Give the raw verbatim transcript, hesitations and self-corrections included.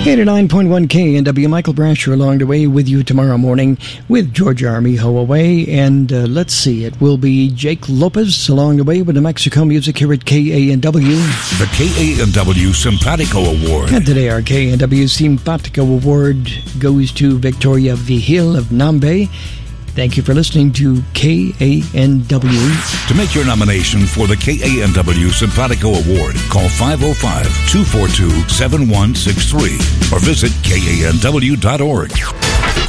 eighty-nine point one K N W, Michael Brasher along the way with you tomorrow morning with Georgia Armijo away. And uh, let's see, it will be Jake Lopez along the way with the Mexico music here at K A N W. The K A N W Simpatico Award. And today our K A N W Simpatico Award goes to Victoria Vigil of Nambe. Thank you for listening to K A N W. To make your nomination for the K A N W Simpatico Award, call five oh five, two four two, seven one six three or visit K A N W dot org.